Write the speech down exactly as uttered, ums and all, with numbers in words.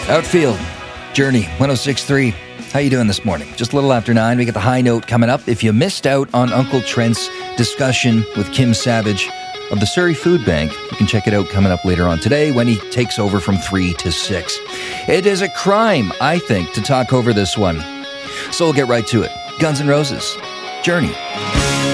Outfield, Journey, one oh six point three. How you doing this morning? Just a little after nine. We get the high note coming up. If you missed out on Uncle Trent's discussion with Kim Savage of the Surrey Food Bank, you can check it out coming up later on today when he takes over from three to six. It is a crime, I think, to talk over this one. So we'll get right to it. Guns N' Roses, Journey.